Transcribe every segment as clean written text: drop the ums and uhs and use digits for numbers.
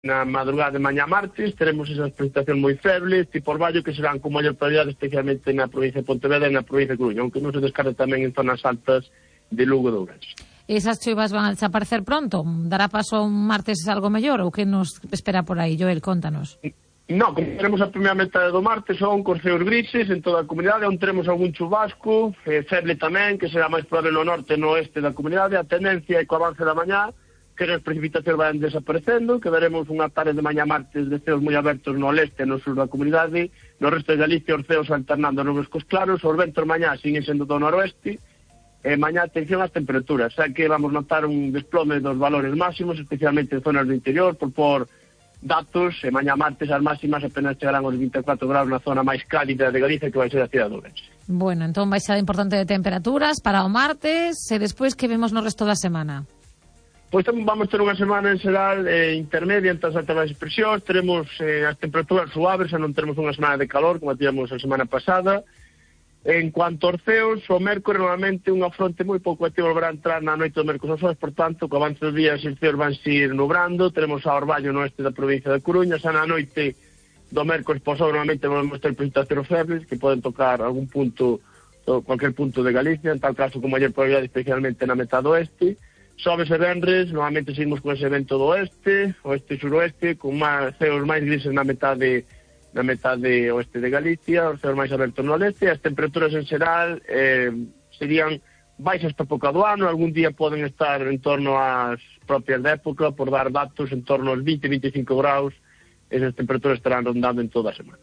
Na madrugada de mañá martes teremos esas precipitacións moi febles, tipo orvallo, que serán con maior probabilidade especialmente na provincia de Pontevedra e na provincia de Coruña, aunque non se descarta tamén en zonas altas de Lugo e de Ourense. Esas choivas van a desaparecer pronto? Dará paso un martes algo mellor ou que nos espera por aí? Joel, contanos. No, como teremos a primeira metade do martes son corceos grises en toda a comunidade, onde teremos algún chubasco, feble tamén, que será máis probable no norte e no oeste da comunidade. A tendencia é co avance da mañá que as precipitacións van desaparecendo, que veremos unha tarde de mañá martes de ceos moi abertos no leste e no sur da comunidade, no resto de Galicia os ceos alternando nubes cos claros, os ventos mañá siguen sendo do noroeste, e mañá atención ás temperaturas, xa que vamos notar un desplome dos valores máximos, especialmente en zonas do interior, por datos, e mañá martes as máximas apenas chegarán aos 24 graus na zona máis cálida de Galicia, que vai ser a cidade de Ourense. Bueno, entón vai ser importante de temperaturas para o martes, e despois que vemos no resto da semana? Pois vamos ter unha semana en xeral intermedia entre as altas e as presións, teremos as temperaturas suaves, xa non teremos unha semana de calor como tivemos a semana pasada. En cuanto aos ceos, o mércore normalmente unha fronte moi pouco activa volverá a entrar na noite do mércores aos xoves, por tanto, co avance dos días os ceos van ir nubrando, teremos a orvallo no oeste da provincia de Coruña, xa na noite do mércores pois normalmente volvemos ter precipitacións febles que poden tocar algún punto, cualquier punto de Galicia, en tal caso con maior probabilidade especialmente na metade oeste. Xoves e venres, normalmente seguimos con ese vento do oeste e suroeste, con ceos máis grises na metade oeste de Galicia, os ceos máis abertos no leste, e as temperaturas en xeral serían baixas para época do ano, algún día poden estar en torno ás propias da época, por dar datos en torno aos 20-25 graus, esas temperaturas estarán rondando en toda a semana.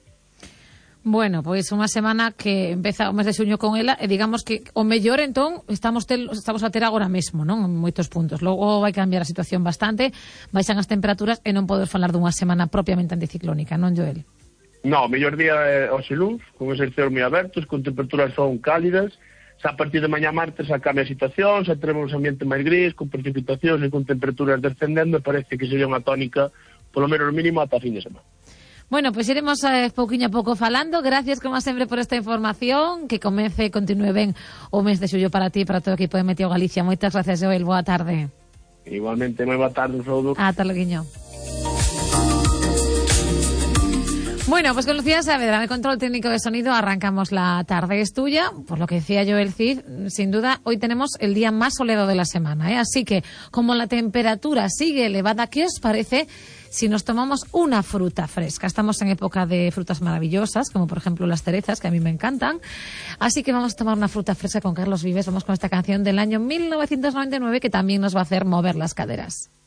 Bueno, pois unha semana que empeza o mes de xuño con ela e digamos que o mellor entón estamos a ter agora mesmo, non? En moitos puntos. Logo vai cambiar a situación bastante, baixan as temperaturas e non podes falar dunha semana propiamente anticiclónica, non, Joel? No, o mellor día é hoxe luns, con eses ceos moi abertos, con temperaturas son cálidas. Xa a partir de mañá martes xa cambia a situación, xa teremos un ambiente máis gris, con precipitacións e con temperaturas descendendo, e parece que sería unha tónica, polo menos mínimo, ata fin de semana. Bueno, pues iremos pouquiño a pouco falando. Gracias, como sempre, por esta información. Que comece e continúe ben o mes de xullo para ti e para todo o equipo de Meteo Galicia. Moitas gracias, Joel. Boa tarde. Igualmente, moi boa tarde, un saúdo. Ata loguiño. Bueno, pues con Lucía Saavedra, el control técnico de sonido, arrancamos la tarde es tuya. Por lo que decía Joel Cid, sin duda, hoy tenemos el día más soleado de la semana, ¿eh? Así que, como la temperatura sigue elevada, ¿qué os parece si nos tomamos una fruta fresca? Estamos en época de frutas maravillosas, como por ejemplo las cerezas, que a mí me encantan. Así que vamos a tomar una fruta fresca con Carlos Vives. Vamos con esta canción del año 1999 que también nos va a hacer mover las caderas.